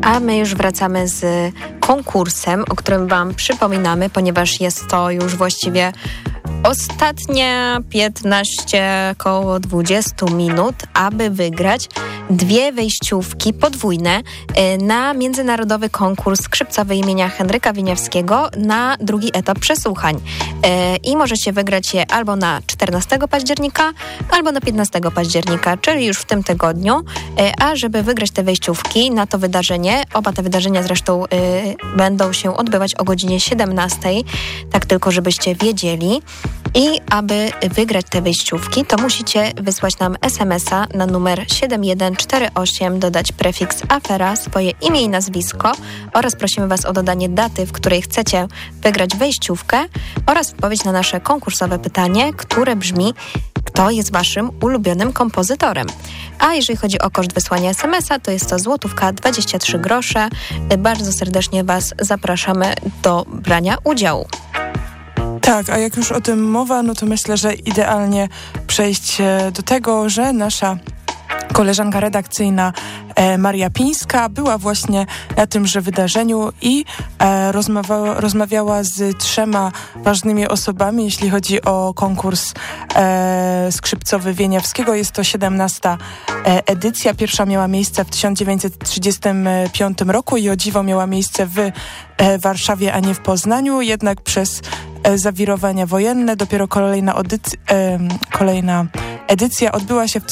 A my już wracamy z konkursem, o którym Wam przypominamy, ponieważ jest to już właściwie ostatnie 15, około 20 minut, aby wygrać 2 wejściówki podwójne na międzynarodowy konkurs skrzypcowy imienia Henryka Wieniawskiego na drugi etap przesłuchań. I możecie wygrać je albo na 14 października, albo na 15 października, czyli już w tym tygodniu. A żeby wygrać te wejściówki na to wydarzenie, oba te wydarzenia zresztą będą się odbywać o godzinie 17, tak tylko żebyście wiedzieli. I aby wygrać te wejściówki, to musicie wysłać nam SMS-a na numer 7148, dodać prefiks afera, swoje imię i nazwisko oraz prosimy Was o dodanie daty, w której chcecie wygrać wejściówkę oraz odpowiedź na nasze konkursowe pytanie, które brzmi: kto jest Waszym ulubionym kompozytorem? A jeżeli chodzi o koszt wysłania SMS-a, to jest to złotówka 23 grosze. Bardzo serdecznie Was zapraszamy do brania udziału. Tak, a jak już o tym mowa, no to myślę, że idealnie przejść do tego, że nasza koleżanka redakcyjna Maria Pińska była właśnie na tymże wydarzeniu i rozmawiała z 3 ważnymi osobami, jeśli chodzi o konkurs skrzypcowy Wieniawskiego. Jest to 17. edycja. Pierwsza miała miejsce w 1935 roku i o dziwo miała miejsce w Warszawie, a nie w Poznaniu. Jednak przez zawirowania wojenne dopiero kolejna edycja odbyła się w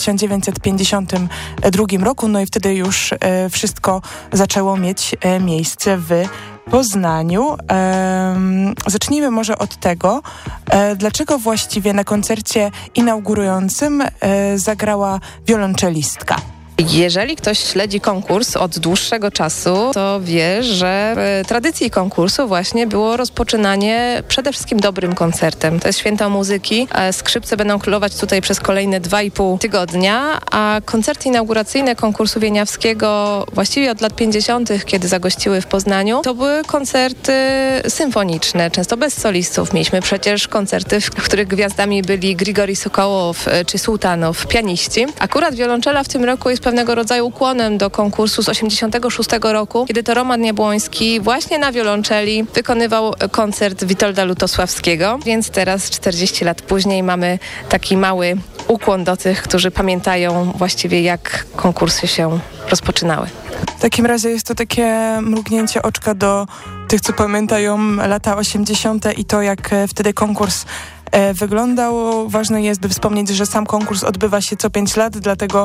1952 roku, no i wtedy już wszystko zaczęło mieć miejsce w Poznaniu. Zacznijmy może od tego, dlaczego właściwie na koncercie inaugurującym zagrała wiolonczelistka. Jeżeli ktoś śledzi konkurs od dłuższego czasu, to wie, że w tradycji konkursu właśnie było rozpoczynanie przede wszystkim dobrym koncertem. To jest święto muzyki. Skrzypce będą królować tutaj przez kolejne 2,5 tygodnia, a koncerty inauguracyjne konkursu wieniawskiego właściwie od lat 50., kiedy zagościły w Poznaniu, to były koncerty symfoniczne, często bez solistów. Mieliśmy przecież koncerty, w których gwiazdami byli Grigori Sokołow czy Sułtanow, pianiści. Akurat wiolonczela w tym roku jest pewnego rodzaju ukłonem do konkursu z 86 roku, kiedy to Roman Jabłoński właśnie na wiolonczeli wykonywał koncert Witolda Lutosławskiego, więc teraz 40 lat później mamy taki mały ukłon do tych, którzy pamiętają właściwie, jak konkursy się rozpoczynały. W takim razie jest to takie mrugnięcie oczka do tych, co pamiętają lata 80. i to, jak wtedy konkurs wyglądał. Ważne jest, by wspomnieć, że sam konkurs odbywa się co 5 lat, dlatego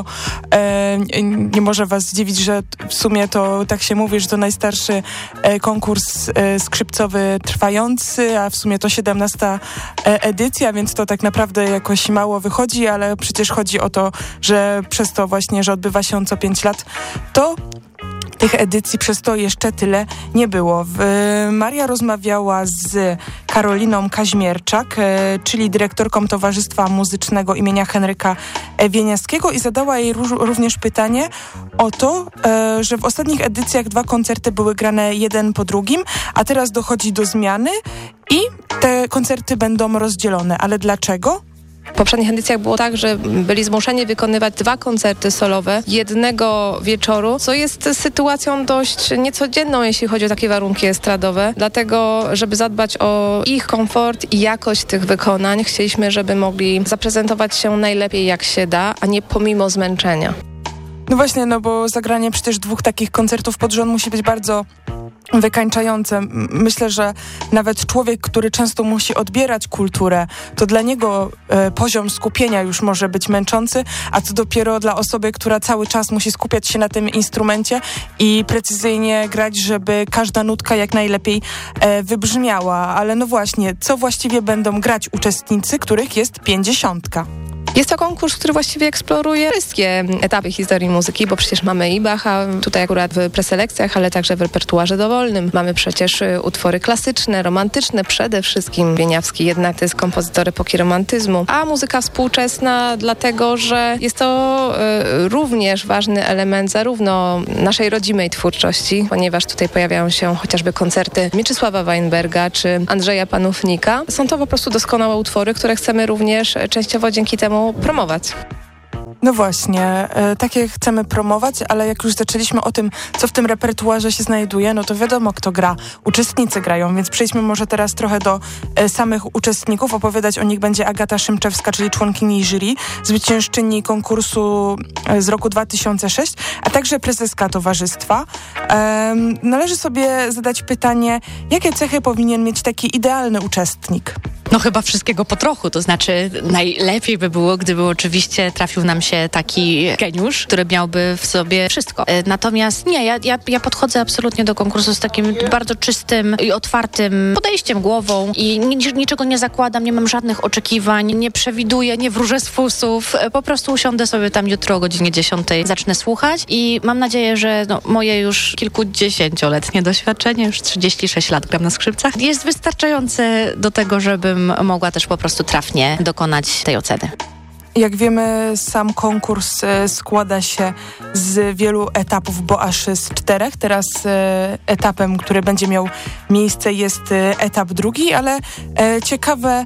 nie może Was zdziwić, że w sumie to tak się mówi, że to najstarszy konkurs skrzypcowy trwający, a w sumie to 17. edycja, więc to tak naprawdę jakoś mało wychodzi, ale przecież chodzi o to, że przez to właśnie, że odbywa się on co 5 lat, to tych edycji przez to jeszcze tyle nie było. Maria rozmawiała z Karoliną Kaźmierczak, czyli dyrektorką Towarzystwa Muzycznego imienia Henryka Wieniawskiego i zadała jej również pytanie o to, że w ostatnich edycjach 2 koncerty były grane jeden po drugim, a teraz dochodzi do zmiany i te koncerty będą rozdzielone. Ale dlaczego? W poprzednich edycjach było tak, że byli zmuszeni wykonywać 2 koncerty solowe jednego wieczoru, co jest sytuacją dość niecodzienną, jeśli chodzi o takie warunki estradowe. Dlatego, żeby zadbać o ich komfort i jakość tych wykonań, chcieliśmy, żeby mogli zaprezentować się najlepiej jak się da, a nie pomimo zmęczenia. No właśnie, no bo zagranie przecież 2 takich koncertów pod rząd musi być bardzo wykańczające. Myślę, że nawet człowiek, który często musi odbierać kulturę, to dla niego poziom skupienia już może być męczący, a co dopiero dla osoby, która cały czas musi skupiać się na tym instrumencie i precyzyjnie grać, żeby każda nutka jak najlepiej wybrzmiała. Ale no właśnie, co właściwie będą grać uczestnicy, których jest 50? Jest to konkurs, który właściwie eksploruje wszystkie etapy historii muzyki, bo przecież mamy i Bacha, tutaj akurat w preselekcjach, ale także w repertuarze dowolnym. Mamy przecież utwory klasyczne, romantyczne, przede wszystkim Wieniawski jednak to jest kompozytor epoki romantyzmu, a muzyka współczesna dlatego, że jest to również ważny element zarówno naszej rodzimej twórczości, ponieważ tutaj pojawiają się chociażby koncerty Mieczysława Weinberga czy Andrzeja Panównika. Są to po prostu doskonałe utwory, które chcemy również częściowo dzięki temu promować. No właśnie, takie chcemy promować, ale jak już zaczęliśmy o tym, co w tym repertuarze się znajduje, no to wiadomo, kto gra. Uczestnicy grają, więc przejdźmy może teraz trochę do samych uczestników. Opowiadać o nich będzie Agata Szymczewska, czyli członkini jury, zwyciężczyni konkursu z roku 2006, a także prezeska towarzystwa. Należy sobie zadać pytanie, jakie cechy powinien mieć taki idealny uczestnik? No chyba wszystkiego po trochu, to znaczy najlepiej by było, gdyby oczywiście trafił nam się taki geniusz, który miałby w sobie wszystko. Natomiast nie, ja podchodzę absolutnie do konkursu z takim bardzo czystym i otwartym podejściem, głową i niczego nie zakładam, nie mam żadnych oczekiwań, nie przewiduję, nie wróżę z fusów, po prostu usiądę sobie tam jutro o godzinie 10, zacznę słuchać i mam nadzieję, że moje już kilkudziesięcioletnie doświadczenie, już 36 lat gram na skrzypcach, jest wystarczające do tego, żebym mogła też po prostu trafnie dokonać tej oceny. Jak wiemy, sam konkurs składa się z wielu etapów, bo aż z 4. Teraz etapem, który będzie miał miejsce, jest etap drugi, ale ciekawe,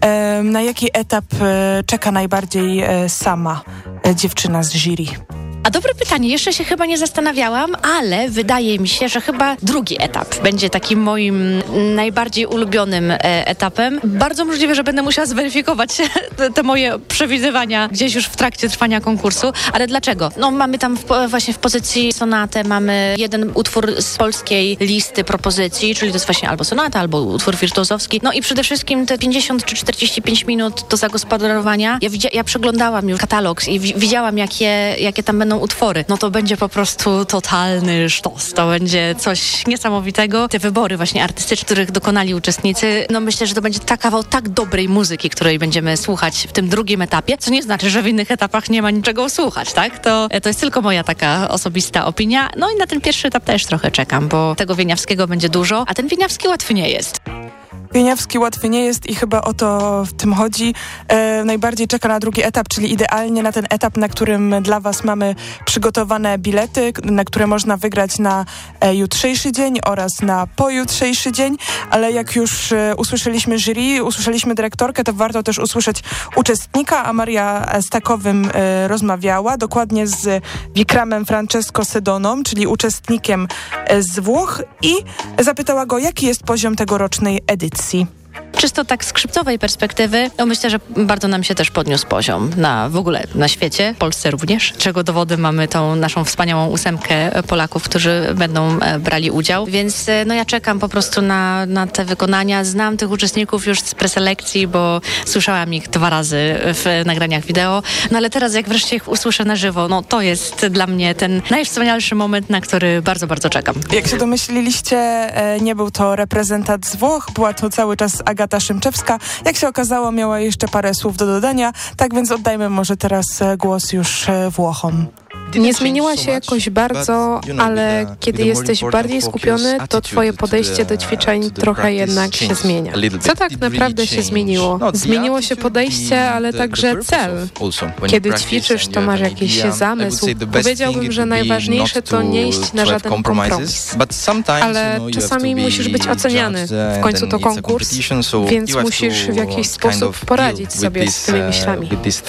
na jaki etap czeka najbardziej sama dziewczyna z jury. A dobre pytanie, jeszcze się chyba nie zastanawiałam, ale wydaje mi się, że chyba drugi etap będzie takim moim najbardziej ulubionym etapem. Bardzo możliwe, że będę musiała zweryfikować te moje przewidywania gdzieś już w trakcie trwania konkursu. Ale dlaczego? No mamy tam właśnie w pozycji sonatę, mamy jeden utwór z polskiej listy propozycji, czyli to jest właśnie albo sonata, albo utwór wirtuozowski. No i przede wszystkim te 50 czy 45 minut do zagospodarowania. Ja przeglądałam już katalog i widziałam, jakie tam będą utwory. No to będzie po prostu totalny sztos. To będzie coś niesamowitego. Te wybory właśnie artystyczne, których dokonali uczestnicy, no myślę, że to będzie kawał tak dobrej muzyki, której będziemy słuchać w tym drugim etapie, co nie znaczy, że w innych etapach nie ma niczego słuchać, tak? To jest tylko moja taka osobista opinia. No i na ten pierwszy etap też trochę czekam, bo tego wieniawskiego będzie dużo, a ten wieniawski łatwy nie jest. Wieniawski łatwy nie jest i chyba o to w tym chodzi. Najbardziej czeka na drugi etap, czyli idealnie na ten etap, na którym dla Was mamy przygotowane bilety, na które można wygrać na jutrzejszy dzień oraz na pojutrzejszy dzień, ale jak już usłyszeliśmy jury, usłyszeliśmy dyrektorkę, to warto też usłyszeć uczestnika, a Maria z takowym rozmawiała, dokładnie z Vikramem Francesco Sedoną, czyli uczestnikiem z Włoch, i zapytała go, jaki jest poziom tegorocznej edycji. Czysto tak z skrzypcowej perspektywy, no myślę, że bardzo nam się też podniósł poziom w ogóle na świecie, w Polsce również, czego dowodem mamy tą naszą wspaniałą 8 Polaków, którzy będą brali udział, więc no ja czekam po prostu na te wykonania. Znam tych uczestników już z preselekcji, bo słyszałam ich 2 razy w nagraniach wideo, no ale teraz jak wreszcie ich usłyszę na żywo, no to jest dla mnie ten najwspanialszy moment, na który bardzo, bardzo czekam. Jak się domyśliliście, nie był to reprezentant z Włoch, była to cały czas Agata Szymczewska. Jak się okazało, miała jeszcze parę słów do dodania, tak więc oddajmy może teraz głos już Włochom. Nie zmieniła się jakoś bardzo, ale kiedy jesteś bardziej skupiony, to twoje podejście do ćwiczeń trochę jednak się zmienia. Co tak naprawdę się zmieniło? Zmieniło się podejście, ale także cel. Kiedy ćwiczysz, to masz jakiś zamysł. Powiedziałbym, że najważniejsze to nie iść na żaden kompromis. Ale czasami musisz być oceniany. W końcu to konkurs, więc musisz w jakiś sposób poradzić sobie z tymi myślami.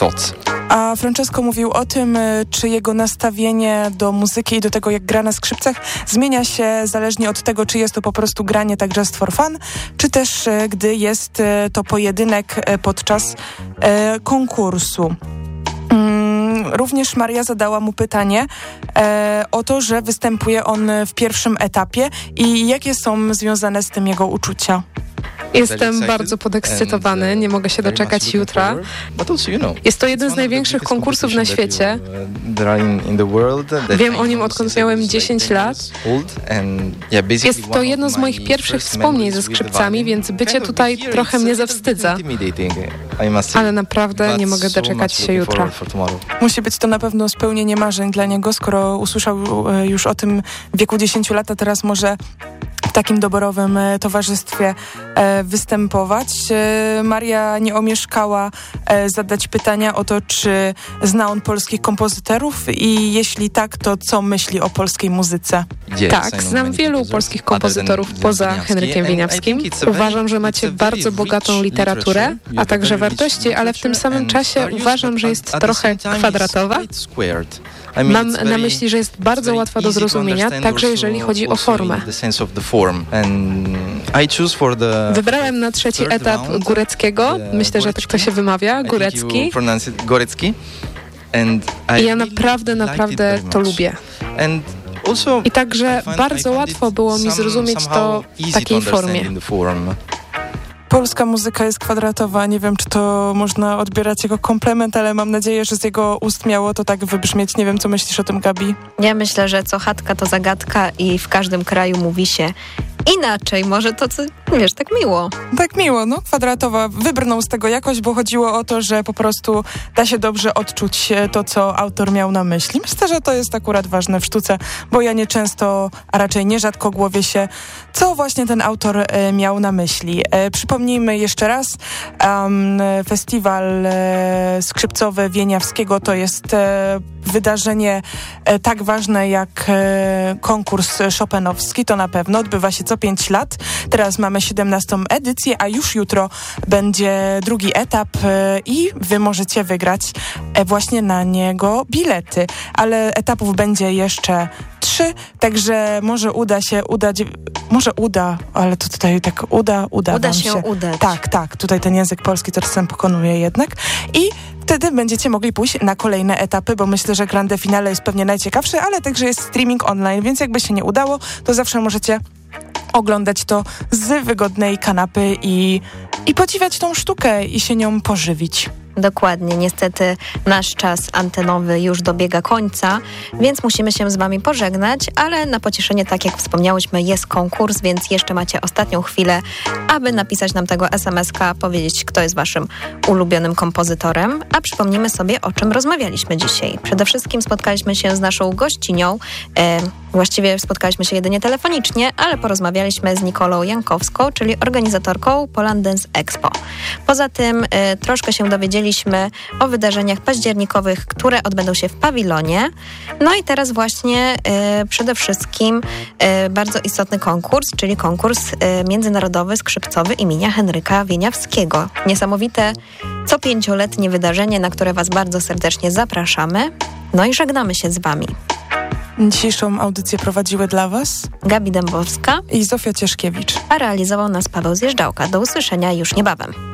A Francesco mówił o tym, czy jego nastawienie do muzyki i do tego, jak gra na skrzypcach, zmienia się zależnie od tego, czy jest to po prostu granie tak just for fun, czy też gdy jest to pojedynek podczas konkursu. Również Maria zadała mu pytanie o to, że występuje on w pierwszym etapie i jakie są związane z tym jego uczucia. Jestem bardzo podekscytowany, nie mogę się doczekać jutra. Jest to jeden z największych konkursów na świecie. Wiem o nim, odkąd miałem 10 lat. Jest to jedno z moich pierwszych wspomnień ze skrzypcami, więc bycie tutaj trochę mnie zawstydza. Ale naprawdę nie mogę doczekać się jutra. Musi być to na pewno spełnienie marzeń dla niego, skoro usłyszał już o tym w wieku 10 lat, a teraz może takim doborowym towarzystwie występować. Maria nie omieszkała zadać pytania o to, czy zna on polskich kompozytorów i jeśli tak, to co myśli o polskiej muzyce? Tak, znam wielu polskich kompozytorów poza Henrykiem Wieniawskim. Uważam, że macie bardzo bogatą literaturę, a także wartości, ale w tym samym czasie uważam, że jest trochę kwadratowa. Mam na myśli, że jest bardzo łatwa do zrozumienia, także jeżeli chodzi o formę. Wybrałem na trzeci etap Góreckiego. Myślę, że tak to się wymawia, Górecki. I ja naprawdę to lubię. I także bardzo łatwo było mi zrozumieć to w takiej formie. Polska muzyka jest kwadratowa. Nie wiem, czy to można odbierać jako komplement, ale mam nadzieję, że z jego ust miało to tak wybrzmieć. Nie wiem, co myślisz o tym, Gabi? Ja myślę, że co chatka, to zagadka i w każdym kraju mówi się inaczej. Może to, co, wiesz, tak miło. Tak miło, no, kwadratowa. Wybrnął z tego jakoś, bo chodziło o to, że po prostu da się dobrze odczuć to, co autor miał na myśli. Myślę, że to jest akurat ważne w sztuce, bo ja nieczęsto, a raczej nierzadko głowię się, co właśnie ten autor miał na myśli. Przypomnijmy jeszcze raz, festiwal skrzypcowy Wieniawskiego to jest wydarzenie tak ważne jak konkurs chopinowski, to na pewno odbywa się co 5 lat. Teraz mamy 17. edycję, a już jutro będzie drugi etap i wy możecie wygrać właśnie na niego bilety. Ale etapów będzie jeszcze 3, także może uda, ale to tutaj tak uda się udać. Tak, tutaj ten język polski to czasem pokonuje jednak i wtedy będziecie mogli pójść na kolejne etapy, bo myślę, że grande finale jest pewnie najciekawsze, ale także jest streaming online, więc jakby się nie udało, to zawsze możecie oglądać to z wygodnej kanapy i podziwiać tą sztukę i się nią pożywić. Dokładnie. Niestety nasz czas antenowy już dobiega końca, więc musimy się z wami pożegnać, ale na pocieszenie, tak jak wspomniałyśmy, jest konkurs, więc jeszcze macie ostatnią chwilę, aby napisać nam tego SMS-ka, powiedzieć, kto jest waszym ulubionym kompozytorem, a przypomnimy sobie, o czym rozmawialiśmy dzisiaj. Przede wszystkim spotkaliśmy się z naszą gościnią, właściwie spotkaliśmy się jedynie telefonicznie, ale porozmawialiśmy z Nikolą Jankowską, czyli organizatorką Poland Dance Expo. Poza tym troszkę się dowiedzieliśmy o wydarzeniach październikowych, które odbędą się w pawilonie. No i teraz właśnie przede wszystkim bardzo istotny konkurs, czyli konkurs międzynarodowy skrzypcowy imienia Henryka Wieniawskiego. Niesamowite co 5-letnie wydarzenie, na które was bardzo serdecznie zapraszamy. No i żegnamy się z wami. Dzisiejszą audycję prowadziły dla was Gabi Dębowska i Zofia Cieszkiewicz, a realizował nas Paweł Zjeżdżałka. Do usłyszenia już niebawem.